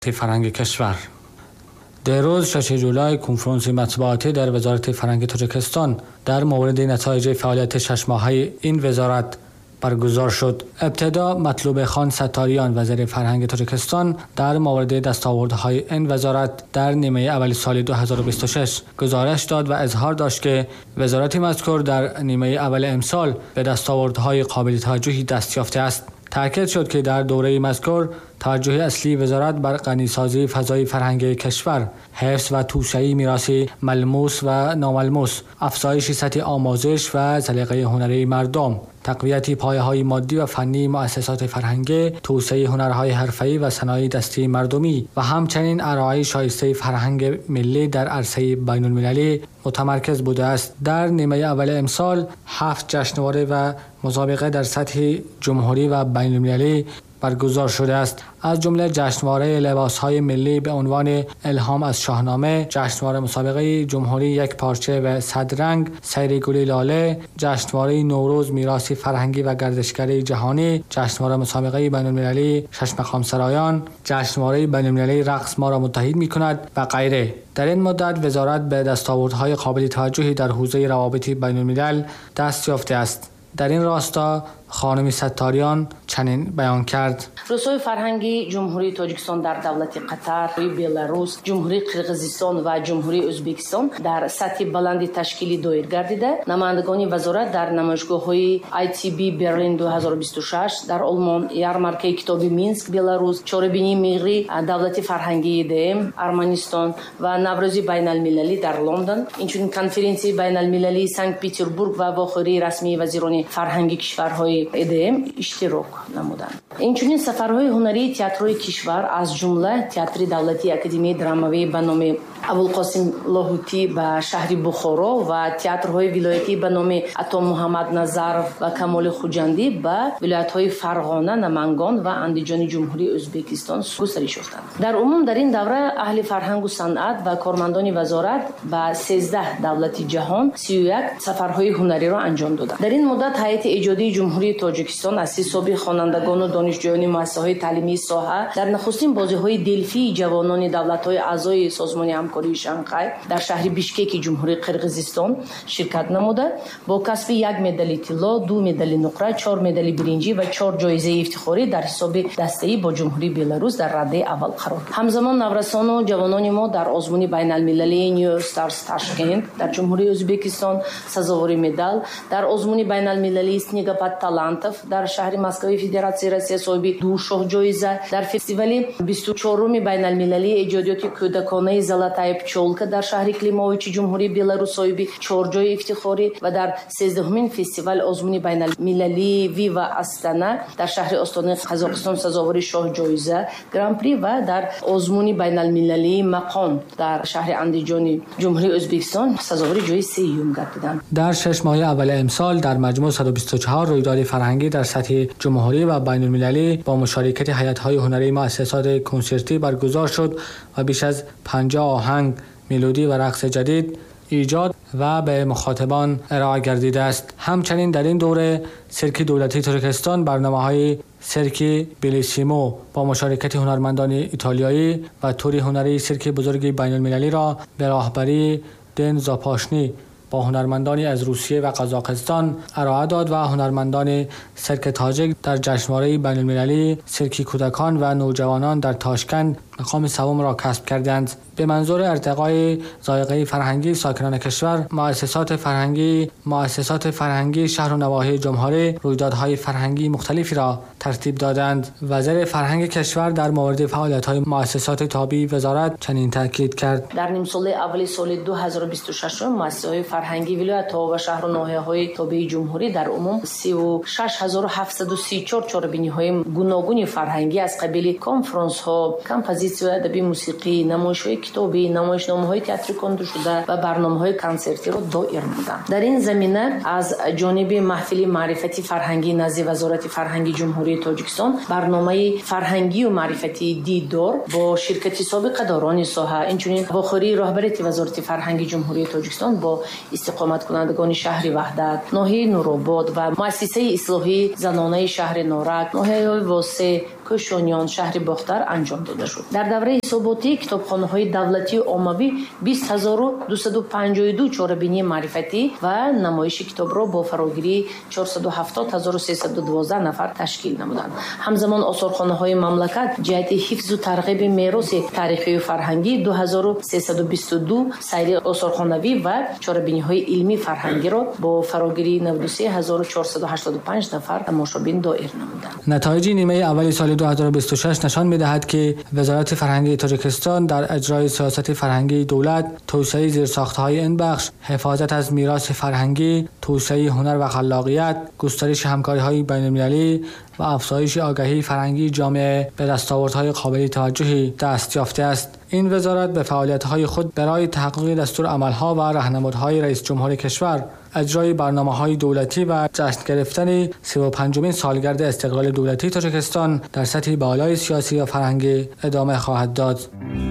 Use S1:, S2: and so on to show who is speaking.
S1: فرهنگ کشور. در روز 6 جولای کنفرانسی مطبوعاتی در وزارت فرهنگ تاجیکستان در مورد نتایج فعالیت 6 ماهه این وزارت برگزار شد. ابتدا مطلوب خان ستاریان وزیر فرهنگ تاجیکستان در مورد دستاوردهای این وزارت در نیمه اول سال 2026 گزارش داد و اظهار داشت که وزارت مذکور در نیمه اول امسال به دستاوردهای قابل توجهی دست یافته است. تاکید شد که در دوره مذکور توجه اصلی وزارت بر غنیسازی فضای فرهنگی کشور، حفظ و توسعه میراث ملموس و ناملموس، افزایش سطح آموزش و سلیقه هنری مردم، تقویت پایه‌های مادی و فنی مؤسسات فرهنگی، توسعه هنرهای حرفه‌ای و صنایع دستی مردمی و همچنین ارائه شایسته فرهنگ ملی در عرصه بین‌المللی متمرکز بوده است. در نیمه اول امسال 7 جشنواره و مسابقه در سطح جمهوری و بین‌المللی برگزار شده است. از جمله جشنواره لباس‌های ملی به عنوان الهام از شاهنامه، جشنواره مسابقه جمهوری یک پارچه و 100 رنگ، سیر گل لاله، جشنواره نوروز میراث فرهنگی و گردشگری جهانی، جشنواره مسابقه بین‌المللی 6 مقام سرایان، جشنواره بین‌المللی رقص ما را متحد می‌کند و غیره. در این مدت وزارت به دستاوردهای قابل توجهی در حوزه روابط بین‌الملل دست یافته است. در این راستا خانم ستاریان چنین بیان کرد:
S2: روزهای فرهنگی جمهوری تاجیکستان در دولت قطر، بلاروس، جمهوری قرقیزستان و جمهوری ازبکستان در سطح بلند تشکیلی دایر گردیده. نمایندگان وزارت در نمایشگاه‌های ITB برلین 2026 در آلمان، یارمارکه کتابی مینسک بلاروس، چهاربینی ملی دولت فرهنگی دم ارمنستان و نوروزی بین‌المللی در لندن، اینچنین کنفرانسی بین‌المللی سنت پترزبورگ و واخری رسمی وزیران فرهنگی کشورهای ادم اشتراک نمودند. اینچنین سفرهای هنری تئاترهای کشور از جمله تئاتر دولتی اکادمی درامایی به نام ابوالقاسم لاهوتی به شهر بخارا و تئاترهای ولایتی به نام عطا محمد نظرов و کمال خوجندی به ولایت‌های فرغانه، نمنگان و اندیجان جمهوری ازبکستان گسترش یافتند. در عموم در این دوره اهل فرهنگ و صنعت و کارمندان وزارت به 13 دولت جهان 31 سفرهای هنری را انجام دادند. در این مدت هیئت ایجادی جمهوری تاجیکستان از حساب خوانندگان و دانشجویان مؤسسه‌های تعلیمی ساحه در نخستین بازی‌های دلفی جوانان دولت‌های اعضای سازمان همکاری شانگهای در شهر بیشکک جمهوری قرقیزستان شرکت نموده با کسب 1 مدال طلا، 2 مدال نقره، 4 مدال برنجی و 4 جایزه افتخاری در حساب دسته‌ای با جمهوری بلاروس در رده اول قرار گرفت. همزمان نورسان و جوانان ما در آزمون بین‌المللی نیو استارز تاشکند در جمهوری ازبکستان سزاوار مدال، در آزمون بین‌المللی سنیگاپات تالانتوف در شهر مسکو فدراسیای روسیه صاحب 2 شاه جایزه، در فستیوال 24 بین‌المللی ایجادیات کودکانه زلاتای پچولکا در شهر کلیموویچ جمهوری بلاروس صاحب 4 جای افتخاری و در 13مین فستیوال آزمون بین‌المللی ویوا استانا در شهر استان قزاقستان سزاوار شاه جایزه گران پری و در آزمون بین‌المللی مقام در شهر اندیجان جمهوری ازبکستان سزاوار جای سوم گردیدند.
S1: در 6 ماه اول امسال در مجموع 124 رویداد فرهنگی در سطح جمهوری و بین‌المللی با مشارکت هیئت‌های هنری مؤسسات کنسرتی برگزار شد و بیش از 50 آهنگ، ملودی و رقص جدید ایجاد و به مخاطبان ارائه گردیده است. همچنین در این دوره سرک دولتی ترکستان برنامه‌های سرک بلیسیمو با مشارکت هنرمندان ایتالیایی و توری هنری سرک بزرگ بین‌المللی را به راهبری دن زاپاشنی با هنرمندانی از روسیه و قزاقستان ارائه داد و هنرمندان سرک تاجیک در جشنواره بین‌المللی سرک کودکان و نوجوانان در تاشکند مقام سوم را کسب کردند. به منظور ارتقای ذائقه فرهنگی ساکنان کشور، مؤسسات فرهنگی شهر و نواحی جمهوری رویدادهای فرهنگی مختلفی را ترتیب دادند. وزیر فرهنگ کشور در مورد فعالیت‌های مؤسسات تابع وزارت چنین تاکید کرد:
S2: در نیم سال اول سال 2026 مؤسسات فرهنگی ولایت‌ها و شهر و ناحیه‌های تابع جمهوری در عموم 36734 چهاربینی‌های گوناگون فرهنگی از قبیل کنفرانس‌ها، کمپوزیسیون ادبی، موسیقی، نمایش‌های کتابی، نمایشنامه‌های تئاتری کننده شده و برنامه‌های کنسرتی را دایر نمودند. در این زمینه از جانب محفل معرفتی فرهنگی نزد وزارت فرهنگی جمهوری تاجیکستان برنامه فرهنگی و معرفتی دیدار با شرکت سابق داران ساحه، اینچنین واخری رهبری وزارت فرهنگی جمهوری تاجیکستان با استقامت کنندگان شهر وحدت، ناحیه نورآباد و مؤسسه اصلاحی زنانه شهر نارک، ناحیه واسه کشانیان شهر باختر انجام داده شد. در دوره حساباتی کتابخانه‌های دولتی و عمومی 20252 چاره‌بینی معرفتی و نمایش کتاب را با فراگیری 470312 نفر تشکیل نمودند. همزمان آثارخانه‌های مملکت جهت حفظ و ترغیب میراث تاریخی و فرهنگی 2322 سیر آثارخانوی و چاره‌بینی‌های علمی فرهنگی را با فراگیری 93485 نفر تماشابین دایر نمودند.
S1: نتایج نیمه اولی سال 2026 نشان می‌دهد که وزارت فرهنگ تاجیکستان در اجرای سیاست فرهنگی دولت، توسعه زیرساخت‌های این بخش، حفاظت از میراث فرهنگی، توسعه هنر و خلاقیت، گسترش همکاری‌های بین‌المللی و افزایش آگاهی فرهنگی جامعه به دستاوردهای قابل توجهی دست یافته است. این وزارت به فعالیت‌های خود برای تحقق دستورالعمل‌ها و راهنمودهای رئیس جمهور کشور، اجرای برنامه‌های دولتی و جشن گرفتن 35مین سالگرد استقلال دولتی تاجیکستان در سطح بالای سیاسی و فرهنگی ادامه خواهد داد.